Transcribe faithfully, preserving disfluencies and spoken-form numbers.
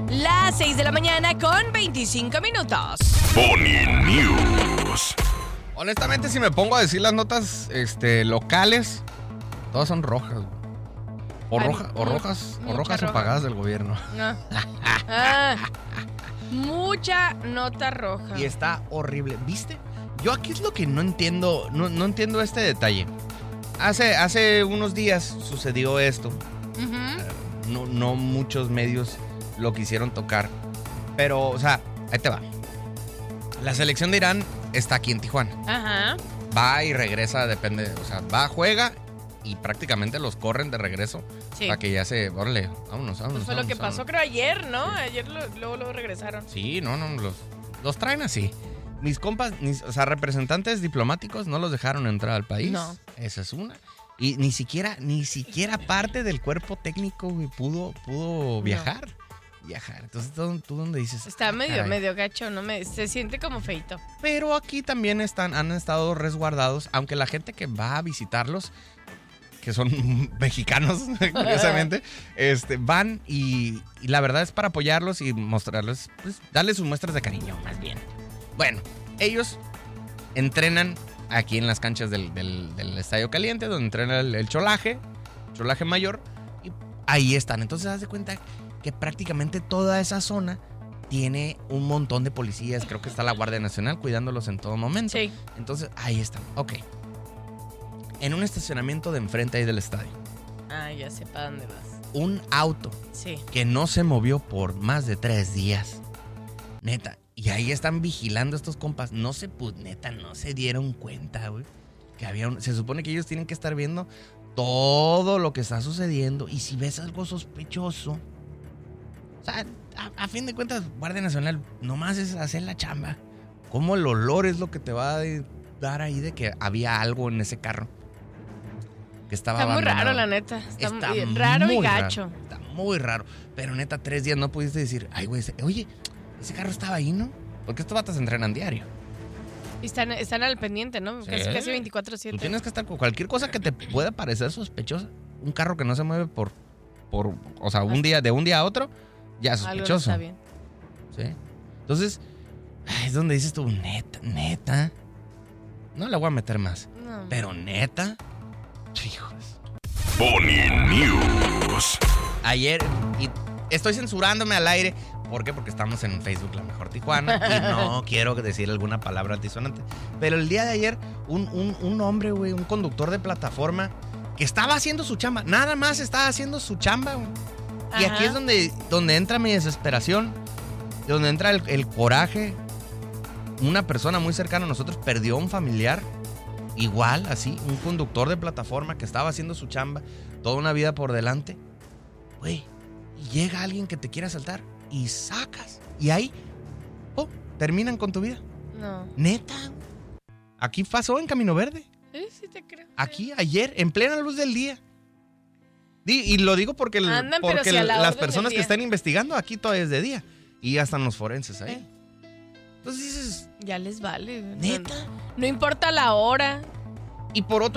Las seis de la mañana con veinticinco minutos. Pony News. Honestamente, si me pongo a decir las notas este, locales, todas son rojas. O, Ay, roja, o mu- rojas, o mucha rojas o roja. pagadas del gobierno. No. Ah, mucha nota roja. Y está horrible. ¿Viste? Yo aquí es lo que no entiendo, no, no entiendo este detalle. Hace, hace unos días sucedió esto. Ujú. No, no muchos medios lo quisieron tocar. Pero, o sea, ahí te va. La selección de Irán está aquí en Tijuana. Ajá. Va y regresa, depende. O sea, va, juega y prácticamente los corren de regreso. Sí. Para que ya se... Órale, vámonos, vámonos. Pues fue lo que vámonos, pasó, vámonos. creo, ayer, ¿no? Ayer lo- luego, luego regresaron. Sí, no, no, los, los traen así. Mis compas, mis, o sea, representantes diplomáticos no los dejaron entrar al país. No. Esa es una. Y ni siquiera, ni siquiera parte del cuerpo técnico, güey, pudo, pudo viajar. Viajar. Entonces, ¿tú, tú dónde dices? Está medio, Caray. medio gacho, ¿no? Me, se siente como feito. Pero aquí también están, han estado resguardados, aunque la gente que va a visitarlos, que son mexicanos, curiosamente, este, van y, y la verdad es para apoyarlos y mostrarles, pues, darles sus muestras de cariño, más bien. Bueno, ellos entrenan aquí en las canchas del, del- del Estadio Caliente, donde entrena el, el cholaje, cholaje mayor, y ahí están. Entonces, haz de cuenta que prácticamente toda esa zona tiene un montón de policías. Creo que está la Guardia Nacional cuidándolos en todo momento. Sí. Entonces, ahí están. Ok. En un estacionamiento de enfrente ahí del estadio, Ah, ya sé para dónde vas. un auto Sí. que no se movió por más de tres días. Neta. Y ahí están vigilando estos compas. No se, pu- neta, no se dieron cuenta, güey. Que había un... Se supone que ellos tienen que estar viendo todo lo que está sucediendo. Y si ves algo sospechoso... O sea, a, a fin de cuentas, Guardia Nacional nomás es hacer la chamba. ¿Cómo el olor es lo que te va a dar ahí de que había algo en ese carro? Que estaba Está muy abandonado. raro, la neta. Está, Está muy raro y muy gacho. raro, está muy raro. Pero neta, tres días no pudiste decir, ay, güey, ese- oye, ese carro estaba ahí, ¿no? Porque estos vatos entrenan diario. Y están, están al pendiente, ¿no? Sí. Casi, casi veinticuatro Tú siete. tienes que estar con cualquier cosa que te pueda parecer sospechosa. Un carro que no se mueve por, por o sea, un día, de un día a otro, ya es Algo no sospechoso. está bien. ¿Sí? Entonces, ay, es donde dices tú, neta, neta. No le voy a meter más. No. Pero neta, hijos. Pony News. Ayer, y estoy censurándome al aire. ¿Por qué? Porque estamos en Facebook La Mejor Tijuana y no quiero decir alguna palabra altisonante. Pero el día de ayer, un, un, un hombre, güey, un conductor de plataforma que estaba haciendo su chamba, nada más estaba haciendo su chamba, güey. Y Ajá. aquí es donde, donde entra mi desesperación, donde entra el, el coraje. Una persona muy cercana a nosotros perdió a un familiar, igual, así, un conductor de plataforma que estaba haciendo su chamba, toda una vida por delante. Güey, y llega alguien que te quiere asaltar y sacas. Y ahí, oh, terminan con tu vida. No. Neta. Aquí pasó en Camino Verde. Sí, sí te creo. Aquí, ayer, en plena luz del día. Di- Y lo digo porque, el- Andan, pero porque si a la las orden del personas que día. están investigando aquí todavía es de día. Y ya están los forenses ahí. Eh. Entonces dices, Ya les vale. No- neta. No importa la hora. Y por otro